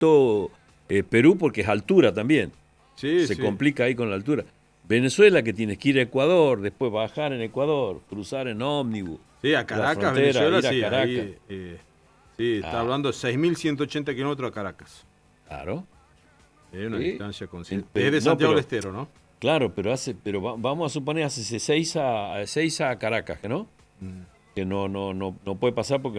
directo Perú porque es altura también. Sí, Se sí. complica ahí con la altura. Venezuela, que tienes que ir a Ecuador, después bajar en Ecuador, cruzar en ómnibus, Sí, a la Caracas, frontera, Venezuela, ir a sí, Caracas. ahí. Sí, está Ah, hablando de 6.180 kilómetros a Caracas. claro. Es una Sí. distancia consciente. Desde No, Santiago del pero, Estero, ¿no? claro, vamos a suponer hace 6 a Caracas, ¿no? Mm. Que no puede pasar porque